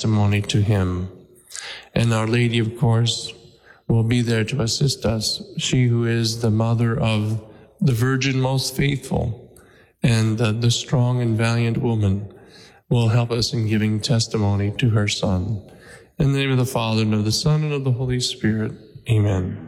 testimony to him. And Our Lady, of course, will be there to assist us. She who is the mother of the Virgin most faithful and the strong and valiant woman will help us in giving testimony to her Son. In the name of the Father, and of the Son, and of the Holy Spirit. Amen.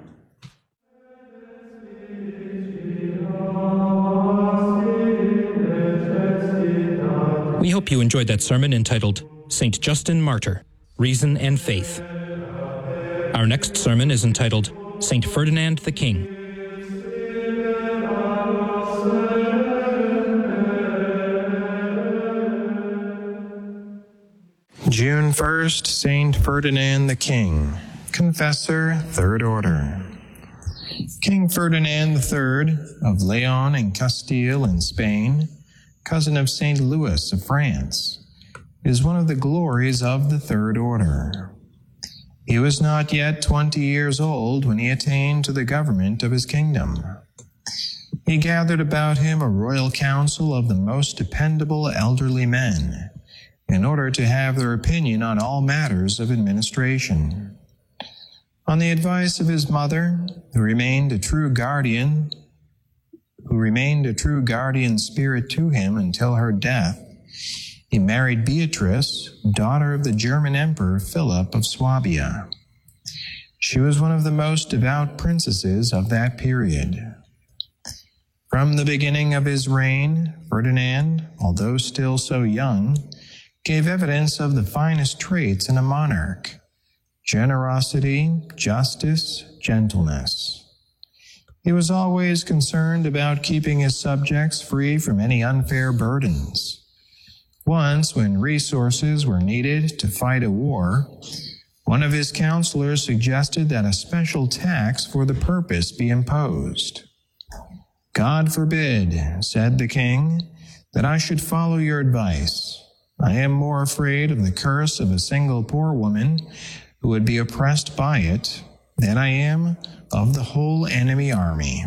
We hope you enjoyed that sermon entitled St. Justin Martyr, Reason and Faith. Our next sermon is entitled St. Ferdinand the King. June 1st, St. Ferdinand the King, Confessor, Third Order. King Ferdinand III of Leon and Castile in Spain, cousin of St. Louis of France, is one of the glories of the Third Order. He was not yet 20 years old when he attained to the government of his kingdom. He gathered about him a royal council of the most dependable elderly men, in order to have their opinion on all matters of administration. On the advice of his mother, who remained a true guardian spirit to him until her death, he married Beatrice, daughter of the German Emperor Philip of Swabia. She was one of the most devout princesses of that period. From the beginning of his reign, Ferdinand, although still so young, gave evidence of the finest traits in a monarch: generosity, justice, gentleness. He was always concerned about keeping his subjects free from any unfair burdens. Once, when resources were needed to fight a war, one of his counselors suggested that a special tax for the purpose be imposed. "God forbid," said the king, "that I should follow your advice. I am more afraid of the curse of a single poor woman who would be oppressed by it than I am of the whole enemy army."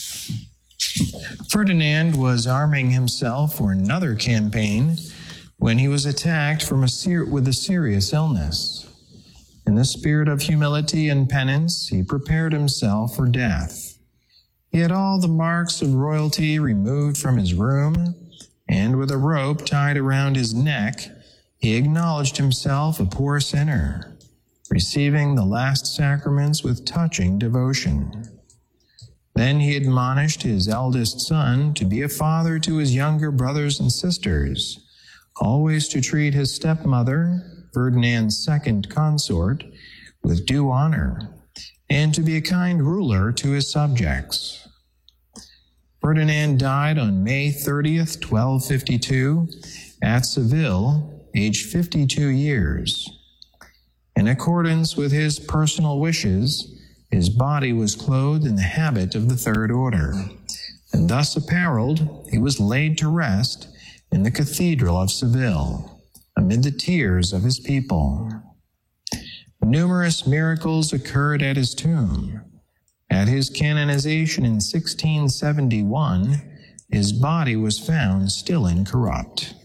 Ferdinand was arming himself for another campaign when he was attacked with a serious illness. In the spirit of humility and penance, he prepared himself for death. He had all the marks of royalty removed from his room, and with a rope tied around his neck, he acknowledged himself a poor sinner, receiving the last sacraments with touching devotion. Then he admonished his eldest son to be a father to his younger brothers and sisters, always to treat his stepmother, Ferdinand's second consort, with due honor, and to be a kind ruler to his subjects. Ferdinand died on May 30th, 1252, at Seville, aged 52 years. In accordance with his personal wishes, his body was clothed in the habit of the Third Order, and thus apparelled, he was laid to rest in the Cathedral of Seville, amid the tears of his people. Numerous miracles occurred at his tomb. At his canonization in 1671, his body was found still incorrupt.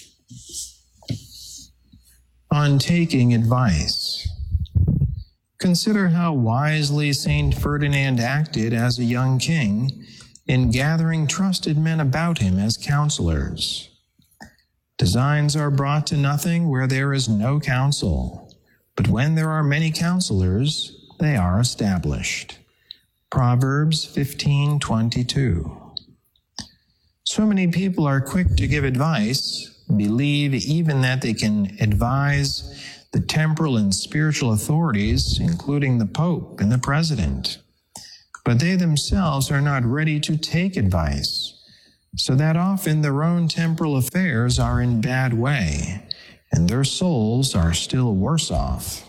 On taking advice. Consider how wisely Saint Ferdinand acted as a young king in gathering trusted men about him as counselors. Designs are brought to nothing where there is no counsel, but when there are many counselors, they are established. Proverbs 15:22. So many people are quick to give advice, believe even that they can advise the temporal and spiritual authorities, including the Pope and the President. But they themselves are not ready to take advice, so that often their own temporal affairs are in bad way, and their souls are still worse off.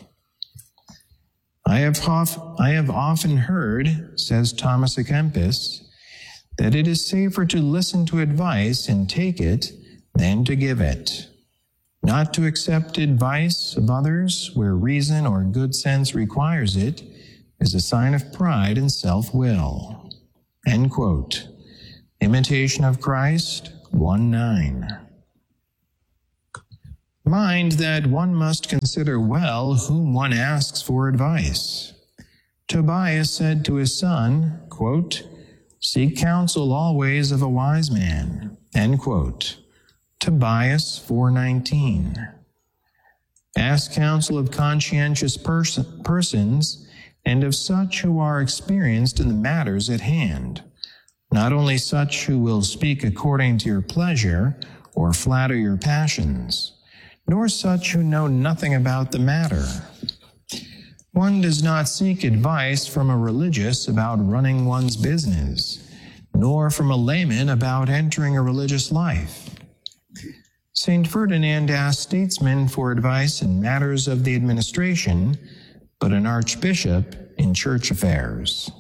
I have often heard, says Thomas à Kempis, that it is safer to listen to advice and take it than to give it. Not to accept advice of others where reason or good sense requires it is a sign of pride and self-will. End quote. Imitation of Christ 1:9. Mind that one must consider well whom one asks for advice. Tobias said to his son, quote, "Seek counsel always of a wise man," end quote. Tobias 4:19. Ask counsel of conscientious persons and of such who are experienced in the matters at hand, not only such who will speak according to your pleasure or flatter your passions, nor such who know nothing about the matter. One does not seek advice from a religious about running one's business, nor from a layman about entering a religious life. St. Ferdinand asked statesmen for advice in matters of the administration, but an archbishop in church affairs.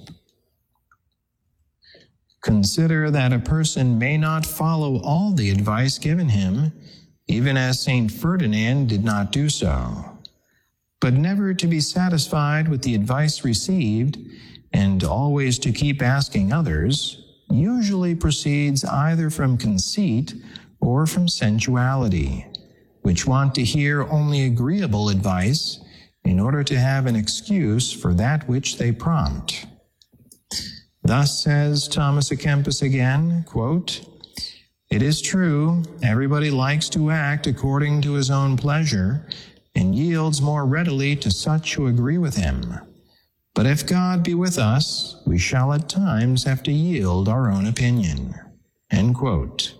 Consider that a person may not follow all the advice given him, even as St. Ferdinand did not do so, but never to be satisfied with the advice received and always to keep asking others usually proceeds either from conceit or from sensuality, which want to hear only agreeable advice in order to have an excuse for that which they prompt. Thus says Thomas à Kempis again, quote, "It is true, everybody likes to act according to his own pleasure and yields more readily to such who agree with him. But if God be with us, we shall at times have to yield our own opinion." End quote.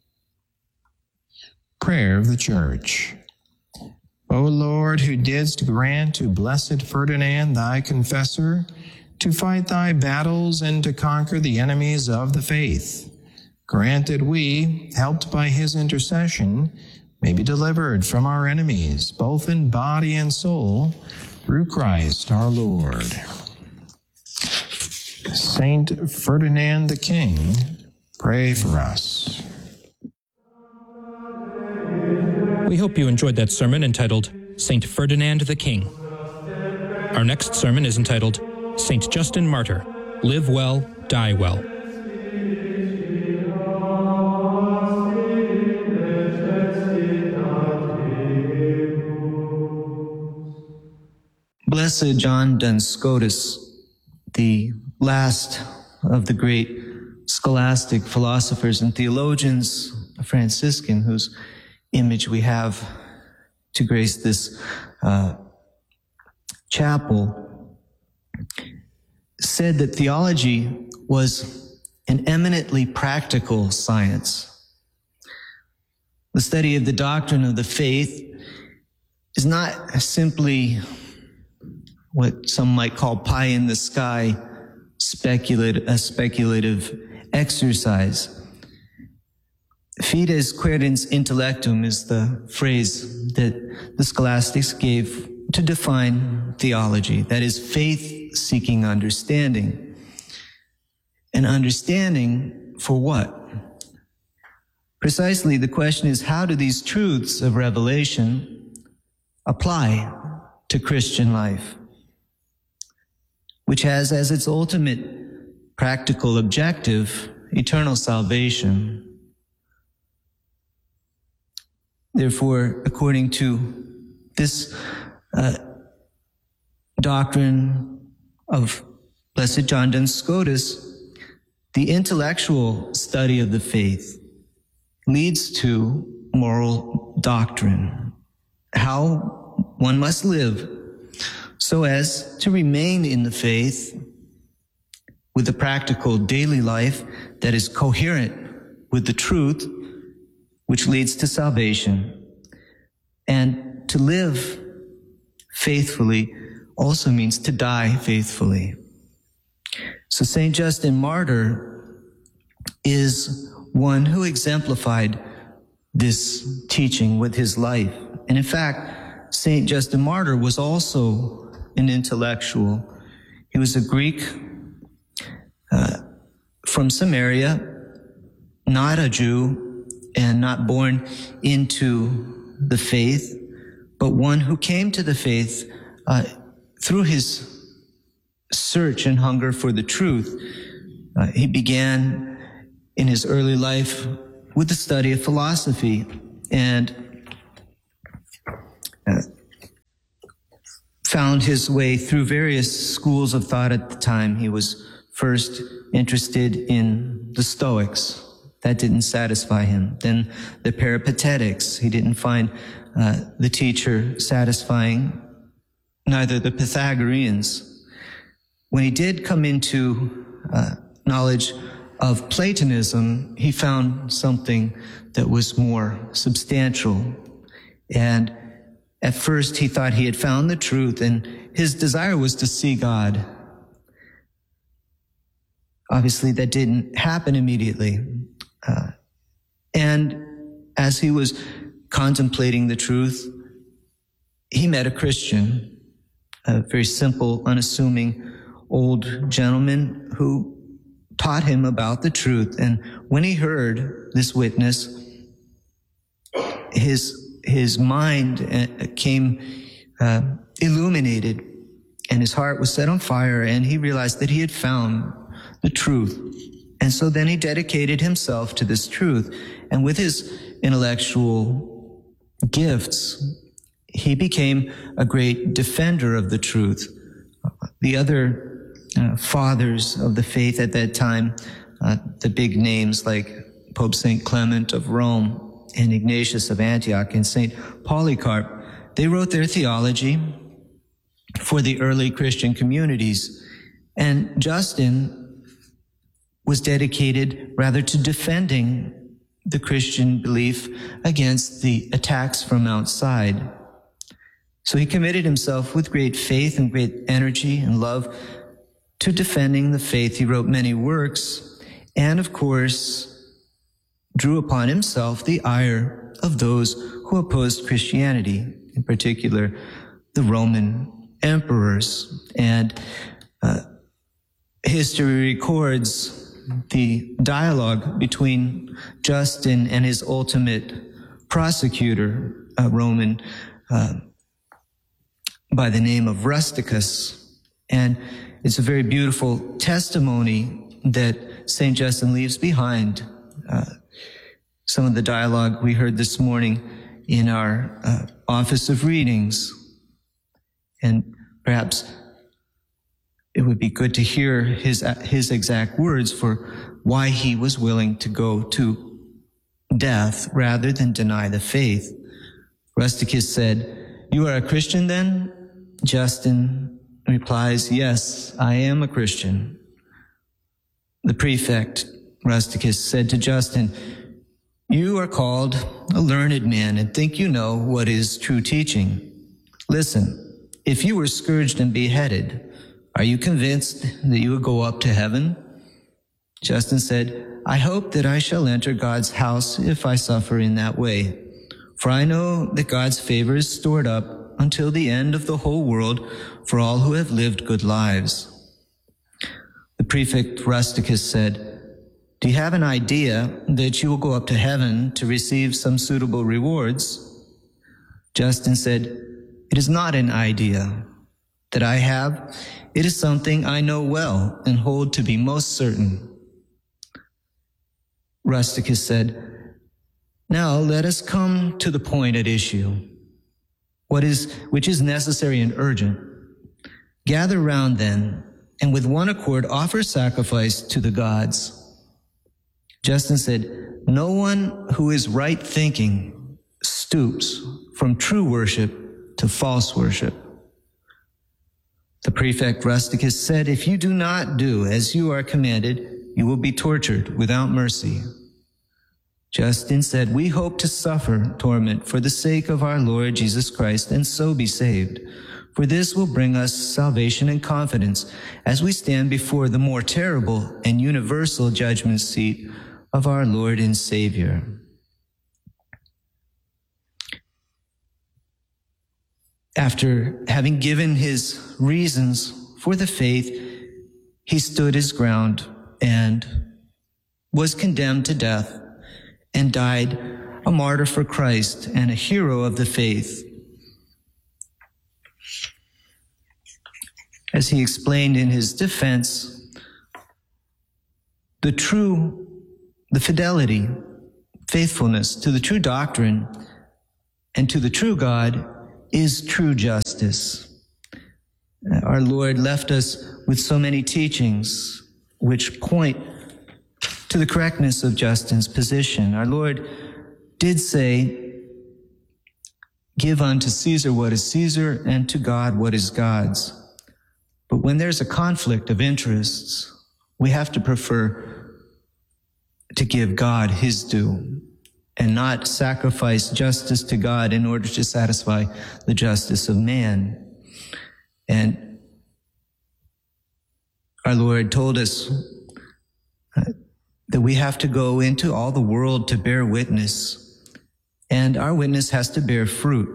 Prayer of the Church. O Lord, who didst grant to Blessed Ferdinand, thy confessor, to fight thy battles and to conquer the enemies of the faith, grant that we, helped by his intercession, may be delivered from our enemies, both in body and soul, through Christ our Lord. Saint Ferdinand the King, pray for us. We hope you enjoyed that sermon entitled Saint Ferdinand the King. Our next sermon is entitled Saint Justin Martyr, Live Well, Die Well. Blessed John Duns Scotus, the last of the great scholastic philosophers and theologians, a Franciscan whose image we have to grace this chapel, said that theology was an eminently practical science. The study of the doctrine of the faith is not simply what some might call pie in the sky speculative exercise. Fides quaerens intellectum is the phrase that the scholastics gave to define theology. That is, faith seeking understanding. And understanding for what? Precisely, the question is, how do these truths of revelation apply to Christian life, which has as its ultimate practical objective eternal salvation? Therefore, according to this doctrine of Blessed John Duns Scotus, the intellectual study of the faith leads to moral doctrine, how one must live so as to remain in the faith with a practical daily life that is coherent with the truth which leads to salvation. And to live faithfully also means to die faithfully. So St. Justin Martyr is one who exemplified this teaching with his life. And in fact, St. Justin Martyr was also an intellectual. He was a Greek from Samaria, not a Jew, and not born into the faith, but one who came to the faith through his search and hunger for the truth. He began in his early life with the study of philosophy, and found his way through various schools of thought at the time. He was first interested in the Stoics. That didn't satisfy him. Then the Peripatetics. He didn't find the teacher satisfying. Neither the Pythagoreans. When he did come into knowledge of Platonism, he found something that was more substantial. And at first he thought he had found the truth, and his desire was to see God. Obviously, that didn't happen immediately. And as he was contemplating the truth, he met a Christian, a very simple, unassuming old gentleman who taught him about the truth. And when he heard this witness, his mind came illuminated, and his heart was set on fire, and he realized that he had found the truth. And so then he dedicated himself to this truth. And with his intellectual gifts, he became a great defender of the truth. The other fathers of the faith at that time, the big names like Pope St. Clement of Rome and Ignatius of Antioch and St. Polycarp, they wrote their theology for the early Christian communities. And Justin was dedicated rather to defending the Christian belief against the attacks from outside. So he committed himself with great faith and great energy and love to defending the faith. He wrote many works and, of course, drew upon himself the ire of those who opposed Christianity, in particular the Roman emperors. And history records the dialogue between Justin and his ultimate prosecutor, a Roman by the name of Rusticus. And it's a very beautiful testimony that St. Justin leaves behind. Some of the dialogue we heard this morning in our Office of Readings. And perhaps it would be good to hear his exact words for why he was willing to go to death rather than deny the faith. Rusticus said, "You are a Christian then?" Justin replies, "Yes, I am a Christian." The prefect, Rusticus, said to Justin, "You are called a learned man and think you know what is true teaching. Listen, if you were scourged and beheaded, are you convinced that you will go up to heaven?" Justin said, "I hope that I shall enter God's house if I suffer in that way. For I know that God's favor is stored up until the end of the whole world for all who have lived good lives." The prefect Rusticus said, "Do you have an idea that you will go up to heaven to receive some suitable rewards?" Justin said, "It is not an idea that I have. It is something I know well and hold to be most certain." Rusticus said, "Now let us come to the point at issue, which is necessary and urgent. Gather round then, and with one accord offer sacrifice to the gods." Justin said, "No one who is right thinking stoops from true worship to false worship." The prefect Rusticus said, "If you do not do as you are commanded, you will be tortured without mercy." Justin said, "We hope to suffer torment for the sake of our Lord Jesus Christ and so be saved. For this will bring us salvation and confidence as we stand before the more terrible and universal judgment seat of our Lord and Savior." After having given his reasons for the faith, he stood his ground and was condemned to death and died a martyr for Christ and a hero of the faith. As he explained in his defense, the fidelity, faithfulness to the true doctrine and to the true God is true justice. our Lord left us with so many teachings which point to the correctness of Justin's position. Our Lord did say, "Give unto Caesar what is Caesar, and to God what is God's." But when there's a conflict of interests, we have to prefer to give God his due and not sacrifice justice to God in order to satisfy the justice of man. And our Lord told us that we have to go into all the world to bear witness, and our witness has to bear fruit.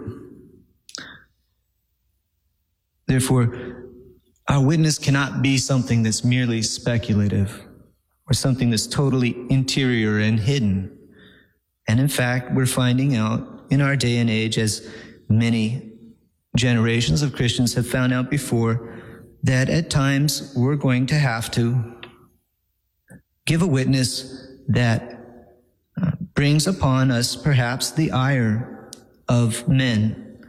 Therefore, our witness cannot be something that's merely speculative or something that's totally interior and hidden. And in fact, we're finding out in our day and age, as many generations of Christians have found out before, that at times we're going to have to give a witness that brings upon us perhaps the ire of men.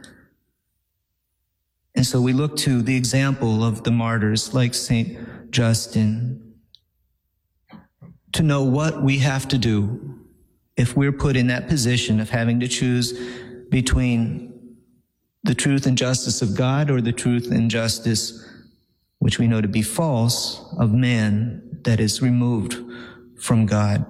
And so we look to the example of the martyrs like St. Justin to know what we have to do if we're put in that position of having to choose between the truth and justice of God or the truth and justice, which we know to be false, of man that is removed from God.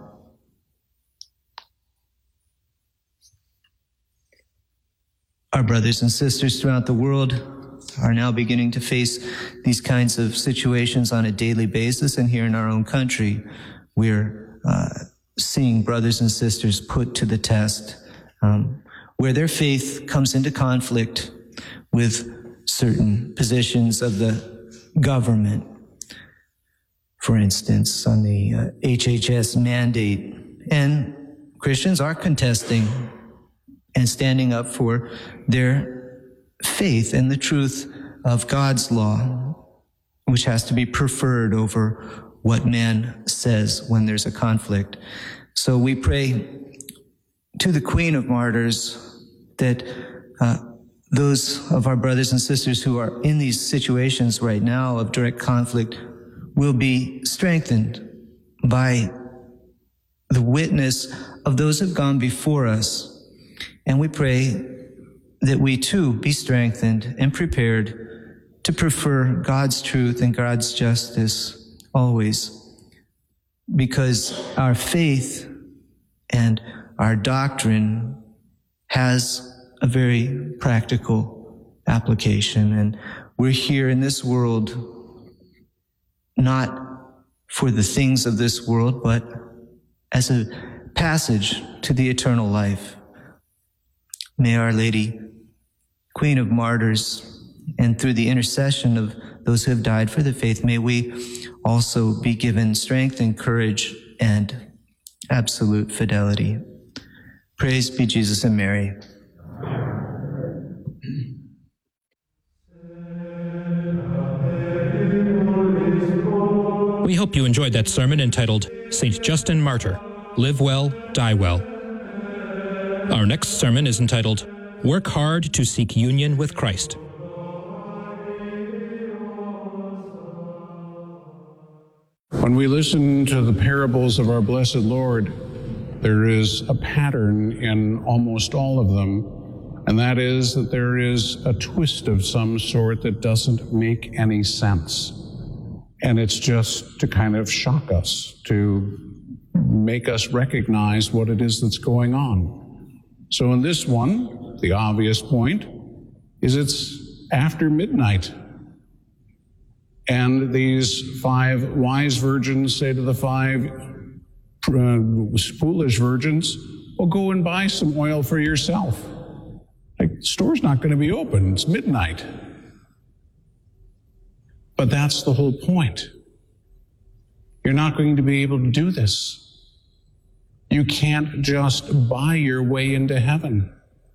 Our brothers and sisters throughout the world are now beginning to face these kinds of situations on a daily basis, and here in our own country, we're seeing brothers and sisters put to the test, where their faith comes into conflict with certain positions of the government. For instance, on the HHS mandate, and Christians are contesting and standing up for their faith and the truth of God's law, which has to be preferred over what man says when there's a conflict. So we pray to the Queen of Martyrs that those of our brothers and sisters who are in these situations right now of direct conflict will be strengthened by the witness of those who have gone before us. And we pray that we too be strengthened and prepared to prefer God's truth and God's justice always, because our faith and our doctrine has a very practical application. And we're here in this world not for the things of this world, but as a passage to the eternal life. May Our Lady, Queen of Martyrs, and through the intercession of those who have died for the faith, may we also be given strength and courage and absolute fidelity. Praise be Jesus and Mary. We hope you enjoyed that sermon entitled St. Justin Martyr, Live Well, Die Well. Our next sermon is entitled Work Hard to Seek Union with Christ. When we listen to the parables of our blessed Lord, there is a pattern in almost all of them, and that is that there is a twist of some sort that doesn't make any sense. And it's just to kind of shock us, to make us recognize what it is that's going on. So in this one, the obvious point is it's after midnight. And these 5 wise virgins say to the 5 foolish virgins, well, go and buy some oil for yourself. Like, the store's not going to be open. It's midnight. But that's the whole point. You're not going to be able to do this. You can't just buy your way into heaven.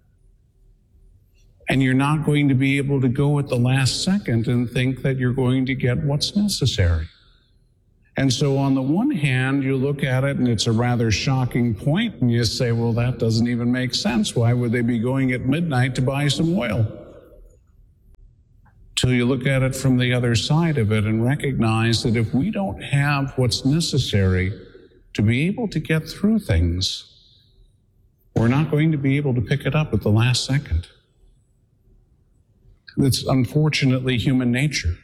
And you're not going to be able to go at the last second and think that you're going to get what's necessary. And so on the one hand, you look at it and it's a rather shocking point, and you say, well, that doesn't even make sense. Why would they be going at midnight to buy some oil? till you look at it from the other side of it and recognize that if we don't have what's necessary to be able to get through things, we're not going to be able to pick it up at the last second. It's unfortunately human nature.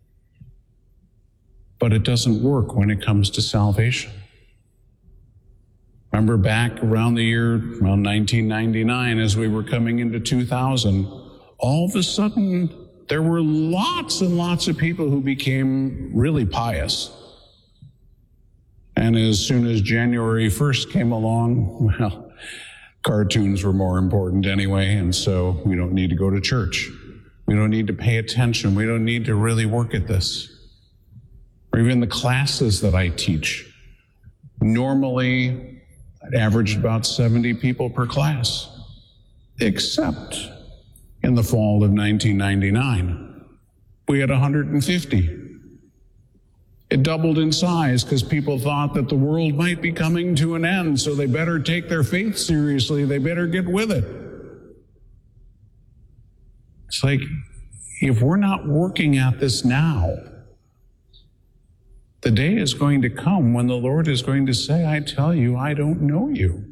But it doesn't work when it comes to salvation. Remember back around the year 1999, as we were coming into 2000, all of a sudden there were lots and lots of people who became really pious. And as soon as January 1st came along, well, cartoons were more important anyway, and so we don't need to go to church. We don't need to pay attention. We don't need to really work at this. Or even the classes that I teach. Normally, I'd averaged about 70 people per class, except in the fall of 1999. We had 150. It doubled in size because people thought that the world might be coming to an end, so they better take their faith seriously. They better get with it. It's like, if we're not working at this now, the day is going to come when the Lord is going to say, I tell you, I don't know you.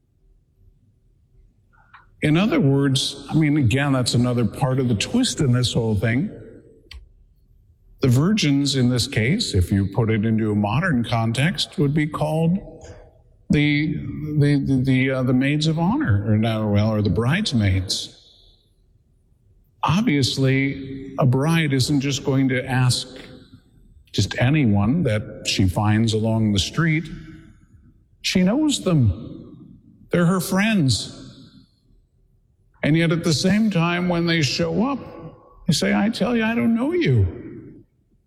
In other words, I mean, again, that's another part of the twist in this whole thing. The virgins in this case, if you put it into a modern context, would be called the maids of honor, or the bridesmaids. Obviously, a bride isn't just going to ask just anyone that she finds along the street. She knows them. They're her friends. And yet at the same time, when they show up, they say, I tell you, I don't know you.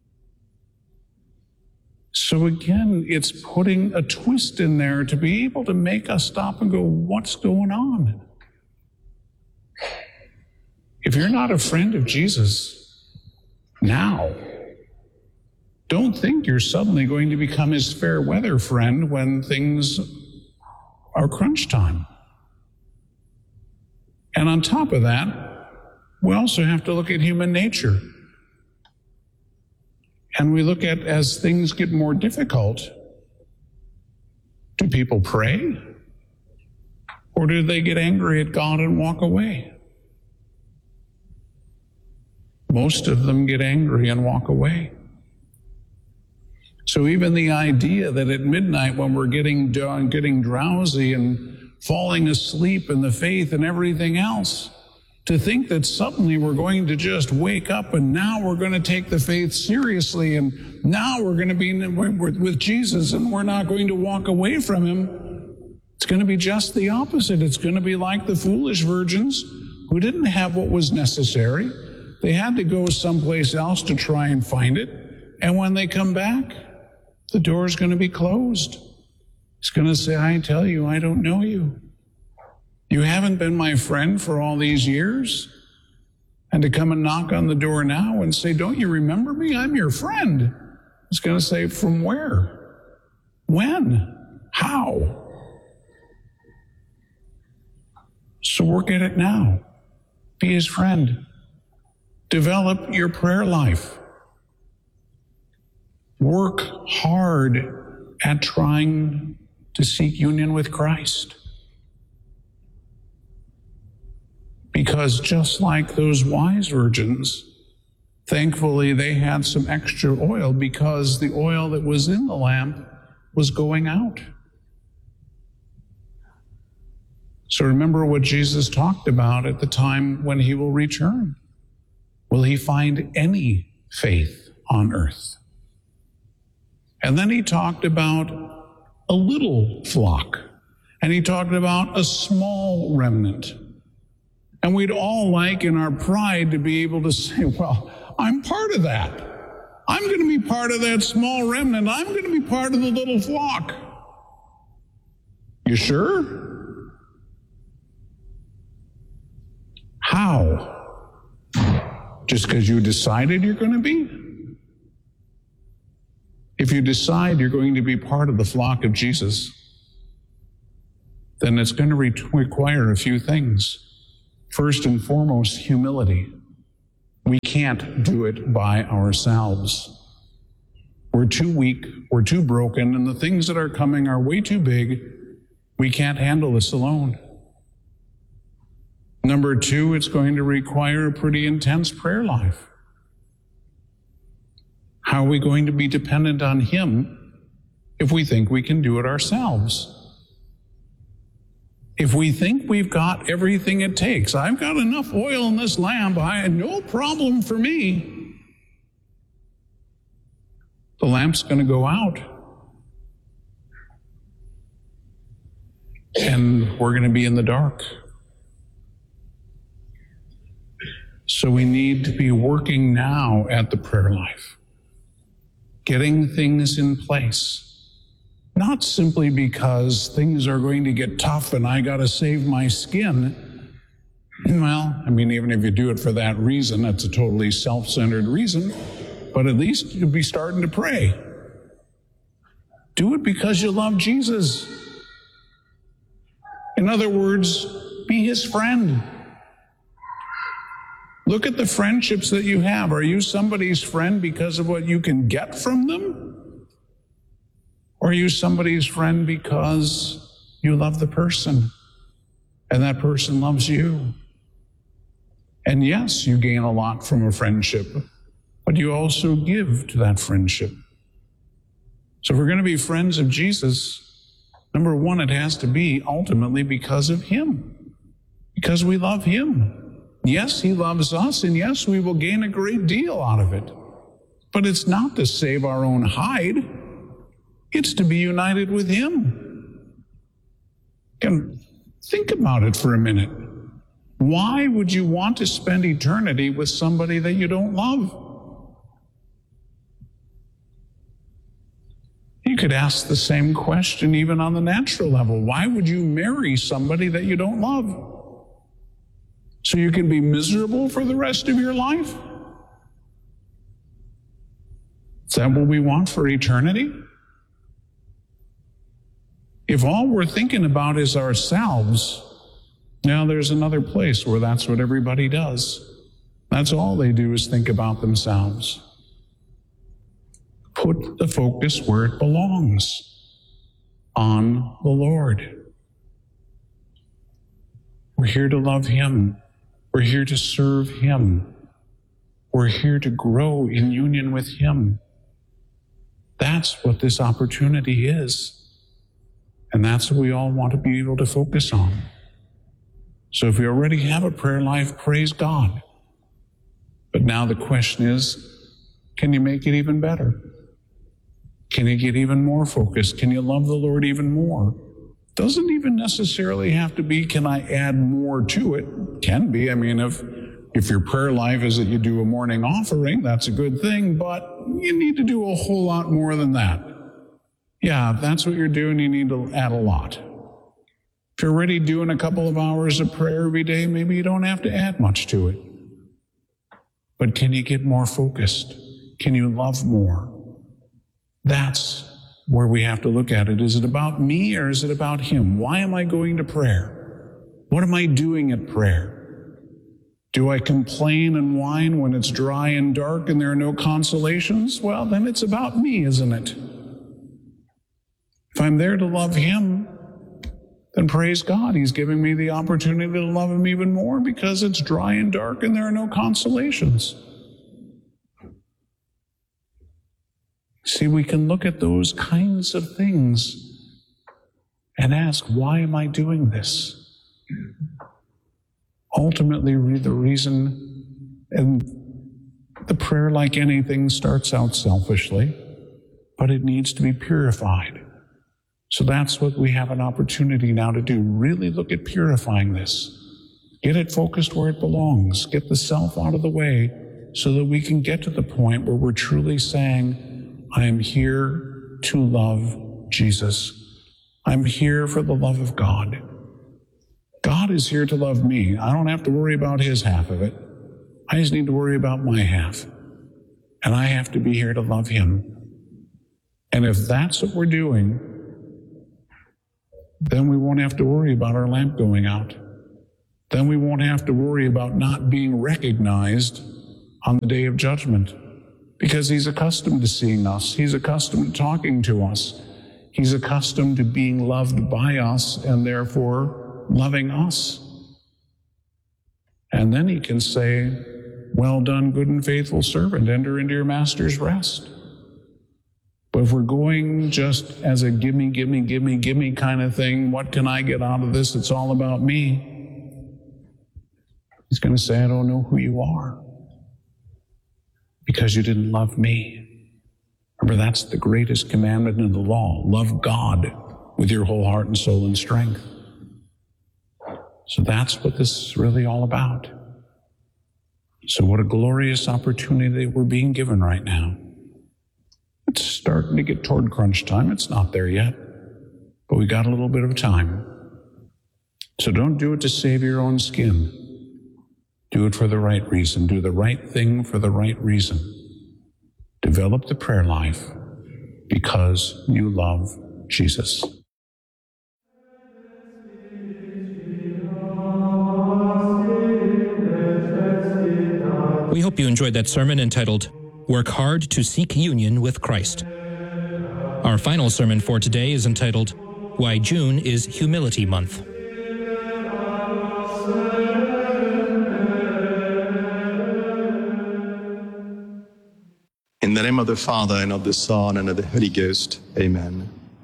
So again, it's putting a twist in there to be able to make us stop and go, what's going on? If you're not a friend of Jesus now, don't think you're suddenly going to become his fair weather friend when things are crunch time. And on top of that, we also have to look at human nature. And we look at, as things get more difficult, do people pray? Or do they get angry at God and walk away? Most of them get angry and walk away. So even the idea that at midnight when we're getting drowsy and falling asleep in the faith and everything else, to think that suddenly we're going to just wake up and now we're going to take the faith seriously and now we're going to be with Jesus and we're not going to walk away from him, it's going to be just the opposite. It's going to be like the foolish virgins who didn't have what was necessary. They had to go someplace else to try and find it. And when they come back, the door's going to be closed. It's going to say, I tell you, I don't know you. You haven't been my friend for all these years. And to come and knock on the door now and say, don't you remember me? I'm your friend. It's going to say, from where? When? How? So work at it now. Be his friend. Develop your prayer life. Work hard at trying to seek union with Christ. Because just like those wise virgins, thankfully they had some extra oil because the oil that was in the lamp was going out. So remember what Jesus talked about at the time when he will return. Will he find any faith on earth? And then he talked about a little flock. And he talked about a small remnant. And we'd all like in our pride to be able to say, well, I'm part of that. I'm going to be part of that small remnant. I'm going to be part of the little flock. You sure? How? Just because you decided you're going to be? If you decide you're going to be part of the flock of Jesus, then it's going to require a few things. First and foremost, humility. We can't do it by ourselves. We're too weak, we're too broken, and the things that are coming are way too big. We can't handle this alone. Number two, it's going to require a pretty intense prayer life. How are we going to be dependent on Him if we think we can do it ourselves? If we think we've got everything it takes, I've got enough oil in this lamp, no problem for me. The lamp's going to go out. And we're going to be in the dark. So we need to be working now at the prayer life, getting things in place. Not simply because things are going to get tough and I got to save my skin. Well, I mean, even if you do it for that reason, that's a totally self-centered reason, but at least you'll be starting to pray. Do it because you love Jesus. In other words, be His friend. Look at the friendships that you have. Are you somebody's friend because of what you can get from them? Or are you somebody's friend because you love the person and that person loves you? And yes, you gain a lot from a friendship, but you also give to that friendship. So if we're going to be friends of Jesus, number one, it has to be ultimately because of Him, because we love Him. Yes, He loves us, and yes, we will gain a great deal out of it. But it's not to save our own hide. It's to be united with Him. And think about it for a minute. Why would you want to spend eternity with somebody that you don't love? You could ask the same question even on the natural level. Why would you marry somebody that you don't love? So you can be miserable for the rest of your life? Is that what we want for eternity? If all we're thinking about is ourselves, now there's another place where that's what everybody does. That's all they do is think about themselves. Put the focus where it belongs, on the Lord. We're here to love Him. We're here to serve Him. We're here to grow in union with Him. That's what this opportunity is. And that's what we all want to be able to focus on. So if we already have a prayer life, praise God. But now the question is, can you make it even better? Can you get even more focused? Can you love the Lord even more? Doesn't even necessarily have to be, can I add more to it? Can be. I mean, if your prayer life is that you do a morning offering, that's a good thing, but you need to do a whole lot more than that. Yeah, if that's what you're doing, you need to add a lot. If you're already doing a couple of hours of prayer every day, maybe you don't have to add much to it. But can you get more focused? Can you love more? That's where we have to look at it. Is it about me or is it about Him? Why am I going to prayer? What am I doing at prayer? Do I complain and whine when it's dry and dark and there are no consolations? Well, then it's about me, isn't it? If I'm there to love Him, then praise God. He's giving me the opportunity to love Him even more because it's dry and dark and there are no consolations. See, we can look at those kinds of things and ask, why am I doing this? Ultimately, the reason, and the prayer, like anything, starts out selfishly, but it needs to be purified. So that's what we have an opportunity now to do. Really look at purifying this. Get it focused where it belongs. Get the self out of the way so that we can get to the point where we're truly saying, I am here to love Jesus. I'm here for the love of God. God is here to love me. I don't have to worry about His half of it. I just need to worry about my half. And I have to be here to love Him. And if that's what we're doing, then we won't have to worry about our lamp going out. Then we won't have to worry about not being recognized on the day of judgment, because he's accustomed to seeing us. He's accustomed to talking to us. He's accustomed to being loved by us and therefore loving us. And then he can say, well done, good and faithful servant, enter into your master's rest. But if we're going just as a gimme, gimme, gimme, gimme kind of thing, what can I get out of this? It's all about me. He's going to say, I don't know who you are because you didn't love me. Remember, that's the greatest commandment in the law. Love God with your whole heart and soul and strength. So that's what this is really all about. So what a glorious opportunity we're being given right now. It's starting to get toward crunch time. It's not there yet, but we got a little bit of time. So don't do it to save your own skin. Do it for the right reason. Do the right thing for the right reason. Develop the prayer life because you love Jesus. We hope you enjoyed that sermon entitled, Work Hard to Seek Union with Christ. Our final sermon for today is entitled, Why June is Humility Month. In the name of the Father, and of the Son, and of the Holy Ghost. Amen.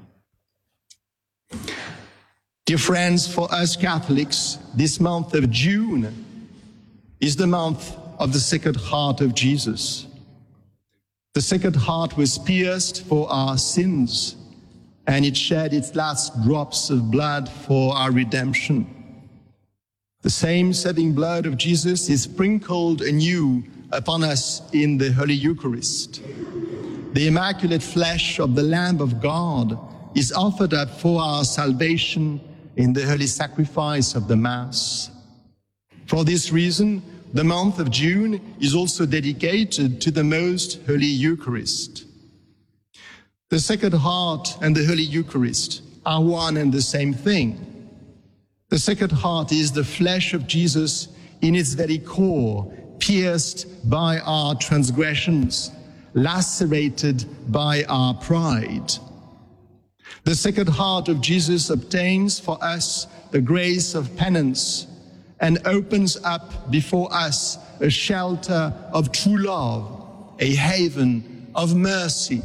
Dear friends, for us Catholics, this month of June is the month of the Sacred Heart of Jesus. The Sacred Heart was pierced for our sins, and it shed its last drops of blood for our redemption. The same saving blood of Jesus is sprinkled anew upon us in the Holy Eucharist. The immaculate flesh of the Lamb of God is offered up for our salvation in the holy sacrifice of the Mass. For this reason, the month of June is also dedicated to the Most Holy Eucharist. The Sacred Heart and the Holy Eucharist are one and the same thing. The Sacred Heart is the flesh of Jesus in its very core, pierced by our transgressions, lacerated by our pride. The Sacred Heart of Jesus obtains for us the grace of penance and opens up before us a shelter of true love, a haven of mercy.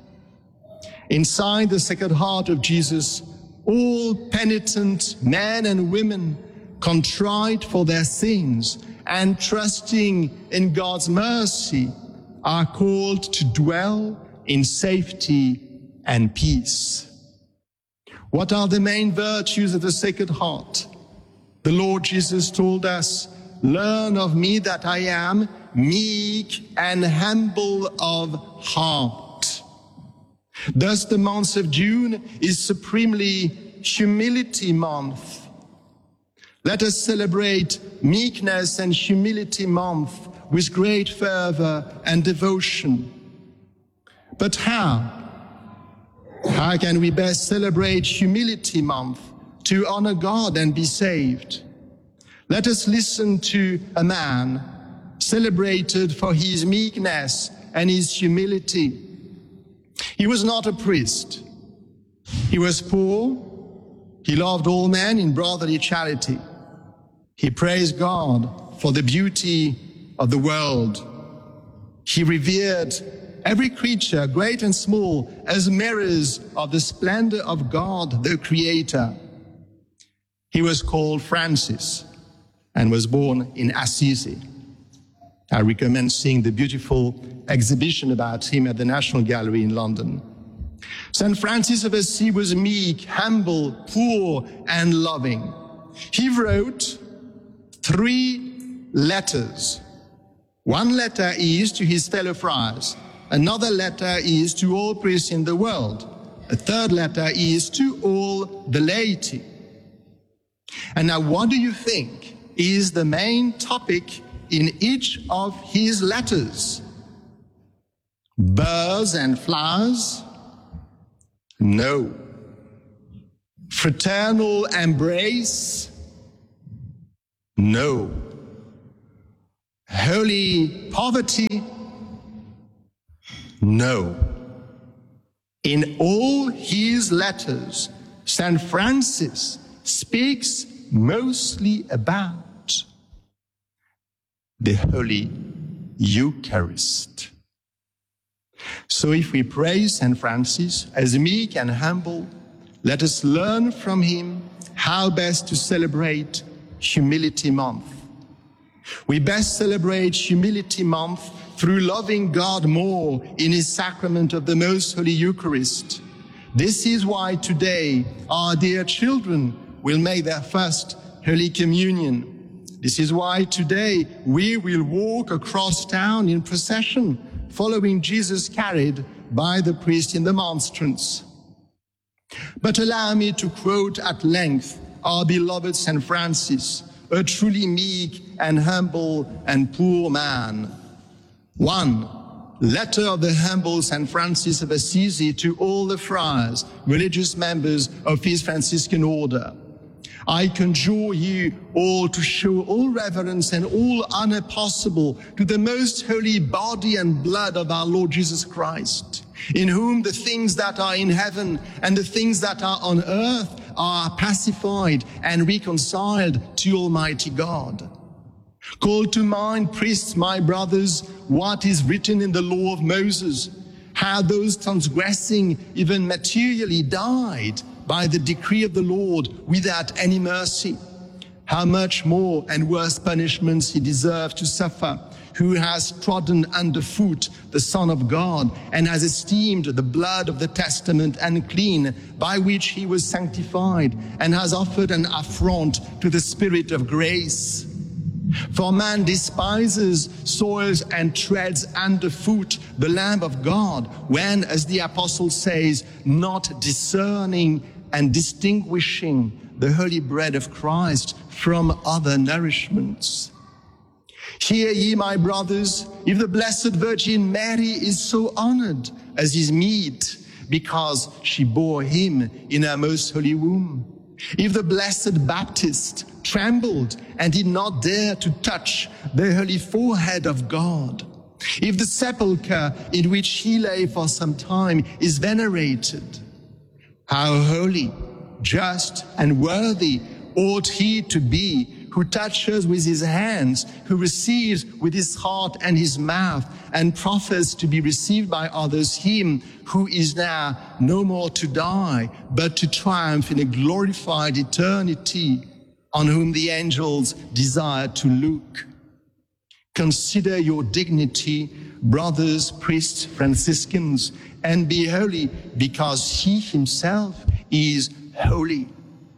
Inside the Sacred Heart of Jesus, all penitent men and women, contrite for their sins and trusting in God's mercy, are called to dwell in safety and peace. What are the main virtues of the Sacred Heart? The Lord Jesus told us, "Learn of me that I am meek and humble of heart." Thus, the month of June is supremely Humility Month. Let us celebrate Meekness and Humility Month with great fervor and devotion. But how? How can we best celebrate Humility Month to honor God and be saved? Let us listen to a man celebrated for his meekness and his humility. He was not a priest. He was poor. He loved all men in brotherly charity. He praised God for the beauty of the world. He revered every creature, great and small, as mirrors of the splendor of God, the Creator. He was called Francis and was born in Assisi. I recommend seeing the beautiful exhibition about him at the National Gallery in London. St. Francis of Assisi was meek, humble, poor, and loving. He wrote 3 letters. One letter is to his fellow friars. Another letter is to all priests in the world. A third letter is to all the laity. And now, what do you think is the main topic in each of his letters? Birds and flowers? No. Fraternal embrace? No. Holy poverty? No. In all his letters, St. Francis speaks mostly about the Holy Eucharist. So if we praise St. Francis as meek and humble, let us learn from him how best to celebrate Humility Month. We best celebrate Humility Month through loving God more in his sacrament of the Most Holy Eucharist. This is why today our dear children will make their first Holy Communion. This is why today we will walk across town in procession, following Jesus carried by the priest in the monstrance. But allow me to quote at length our beloved St. Francis, a truly meek and humble and poor man. 1. Letter of the humble St. Francis of Assisi to all the friars, religious members of his Franciscan order. I conjure you all to show all reverence and all honor possible to the most holy body and blood of our Lord Jesus Christ, in whom the things that are in heaven and the things that are on earth are pacified and reconciled to Almighty God. Call to mind, priests, my brothers, what is written in the law of Moses, how those transgressing even materially died by the decree of the Lord without any mercy. How much more and worse punishments he deserves to suffer, who has trodden underfoot the Son of God and has esteemed the blood of the testament unclean, by which he was sanctified, and has offered an affront to the Spirit of grace. For man despises, soils, and treads underfoot the Lamb of God, when, as the apostle says, not discerning and distinguishing the holy bread of Christ from other nourishments. Hear ye, my brothers, if the Blessed Virgin Mary is so honored as is meet, because she bore him in her most holy womb. If the Blessed Baptist trembled and did not dare to touch the holy forehead of God. If the sepulchre in which he lay for some time is venerated, how holy, just, and worthy ought he to be who touches with his hands, who receives with his heart and his mouth, and proffers to be received by others him who is now no more to die, but to triumph in a glorified eternity, on whom the angels desire to look. Consider your dignity, brothers, priests, Franciscans, and be holy, because he himself is holy.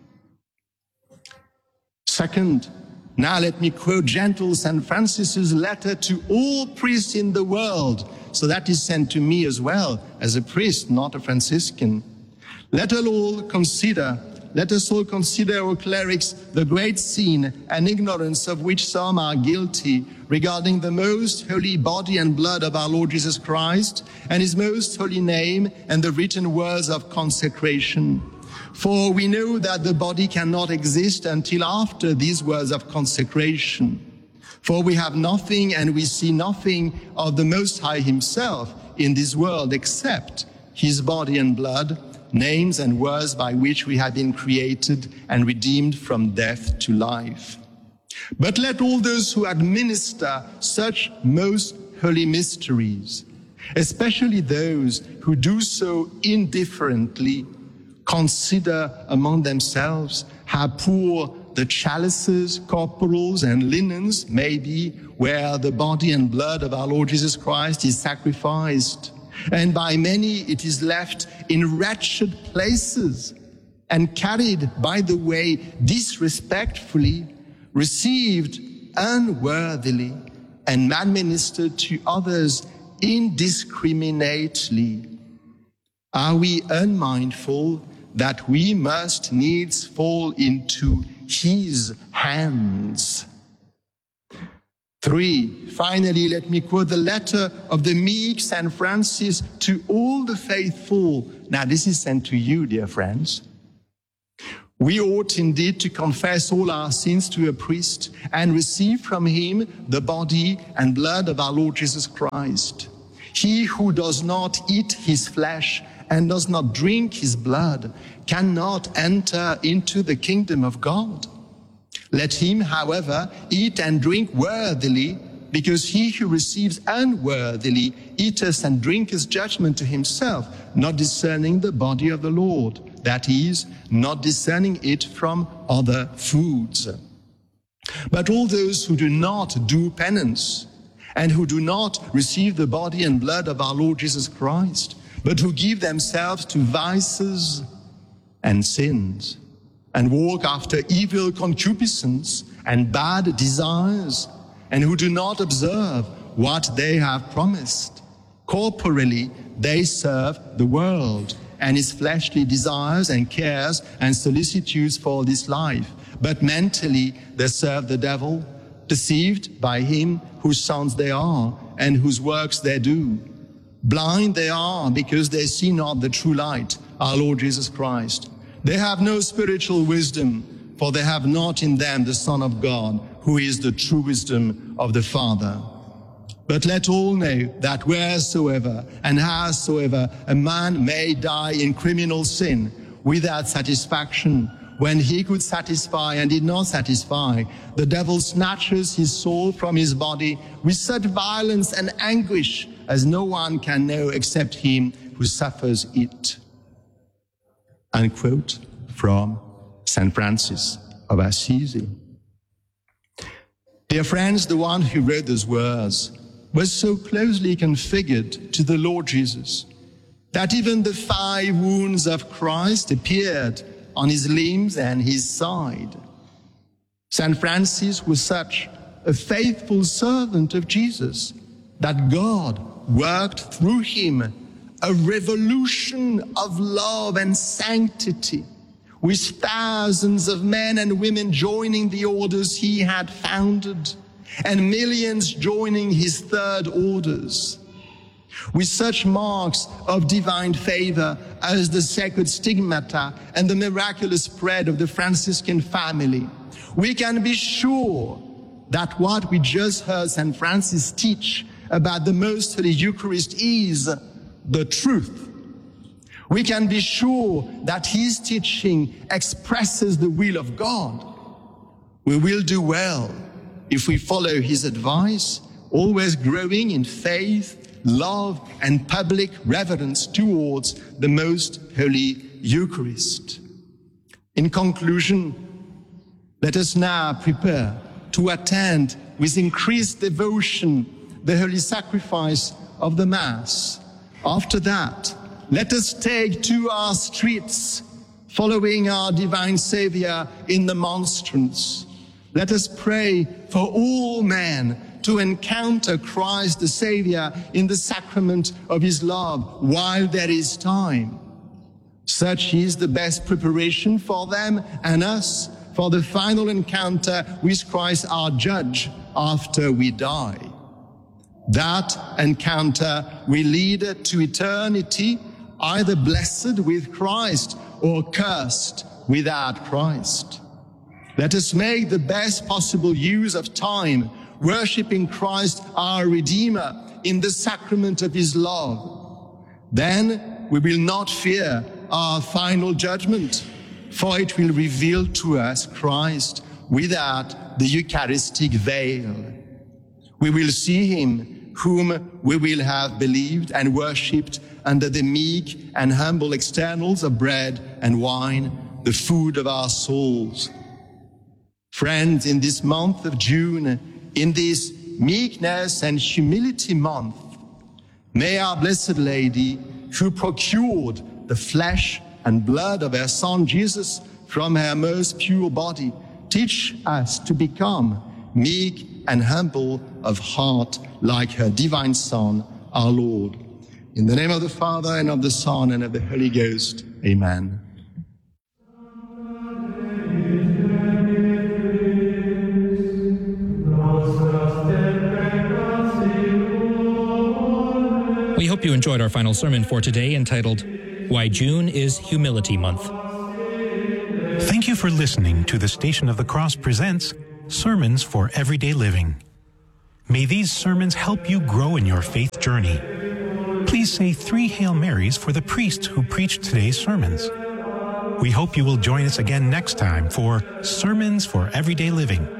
Second, now let me quote gentle St. Francis's letter to all priests in the world. So that is sent to me as well, as a priest, not a Franciscan. Let us all consider, O clerics, the great sin and ignorance of which some are guilty regarding the most holy body and blood of our Lord Jesus Christ and his most holy name and the written words of consecration. For we know that the body cannot exist until after these words of consecration. For we have nothing and we see nothing of the Most High himself in this world except his body and blood, names and words by which we have been created and redeemed from death to life. But let all those who administer such most holy mysteries, especially those who do so indifferently, consider among themselves how poor the chalices, corporals, and linens may be where the body and blood of our Lord Jesus Christ is sacrificed. And by many it is left in wretched places and carried by the way disrespectfully, received unworthily, and administered to others indiscriminately. Are we unmindful that we must needs fall into his hands? 3, finally, let me quote the letter of the meek St. Francis to all the faithful. Now, this is sent to you, dear friends. We ought indeed to confess all our sins to a priest and receive from him the body and blood of our Lord Jesus Christ. He who does not eat his flesh and does not drink his blood cannot enter into the kingdom of God. Let him, however, eat and drink worthily, because he who receives unworthily eateth and drinketh judgment to himself, not discerning the body of the Lord, that is, not discerning it from other foods. But all those who do not do penance, and who do not receive the body and blood of our Lord Jesus Christ, but who give themselves to vices and sins, and walk after evil concupiscence and bad desires, and who do not observe what they have promised. Corporally, they serve the world and its fleshly desires and cares and solicitudes for this life. But mentally, they serve the devil, deceived by him whose sons they are and whose works they do. Blind they are because they see not the true light, our Lord Jesus Christ. They have no spiritual wisdom, for they have not in them the Son of God, who is the true wisdom of the Father. But let all know that wheresoever and howsoever a man may die in criminal sin without satisfaction, when he could satisfy and did not satisfy, the devil snatches his soul from his body with such violence and anguish as no one can know except him who suffers it. Unquote from St. Francis of Assisi. Dear friends, the one who wrote those words was so closely configured to the Lord Jesus that even the 5 wounds of Christ appeared on his limbs and his side. St. Francis was such a faithful servant of Jesus that God worked through him a revolution of love and sanctity, with thousands of men and women joining the orders he had founded, and millions joining his third orders. With such marks of divine favor as the sacred stigmata and the miraculous spread of the Franciscan family, we can be sure that what we just heard St. Francis teach about the Most Holy Eucharist is the truth. We can be sure that his teaching expresses the will of God. We will do well if we follow his advice, always growing in faith, love, and public reverence towards the Most Holy Eucharist. In conclusion, let us now prepare to attend with increased devotion the holy sacrifice of the Mass. After that, let us take to our streets, following our divine Savior in the monstrance. Let us pray for all men to encounter Christ the Savior in the sacrament of his love while there is time. Such is the best preparation for them and us for the final encounter with Christ our Judge after we die. That encounter will lead to eternity, either blessed with Christ or cursed without Christ. Let us make the best possible use of time, worshiping Christ our Redeemer in the sacrament of his love. Then we will not fear our final judgment, for it will reveal to us Christ without the Eucharistic veil. We will see him whom we will have believed and worshipped under the meek and humble externals of bread and wine, the food of our souls. Friends, in this month of June, in this meekness and humility month, may our Blessed Lady, who procured the flesh and blood of her Son Jesus from her most pure body, teach us to become meek and humble of heart like her divine Son, our Lord. In the name of the Father, and of the Son, and of the Holy Ghost. Amen. We hope you enjoyed our final sermon for today, entitled, Why June is Humility Month. Thank you for listening to the Station of the Cross presents Sermons for Everyday Living. May these sermons help you grow in your faith journey. Please say 3 Hail Marys for the priest who preached today's sermons. We hope you will join us again next time for Sermons for Everyday Living.